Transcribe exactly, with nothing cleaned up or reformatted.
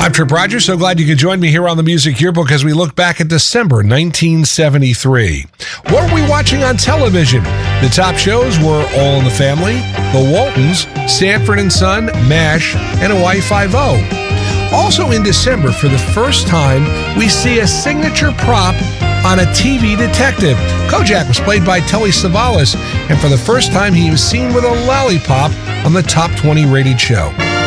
I'm Trip Rogers. So glad you could join me here on the Music Yearbook as we look back at December nineteen seventy-three. What were we watching on television? The top shows were All in the Family, The Waltons, Sanford and Son, MASH, and Hawaii Five-O. Also in December, for the first time, we see a signature prop on a T V detective. Kojak was played by Telly Savalas, and for the first time, he was seen with a lollipop on the top twenty rated show.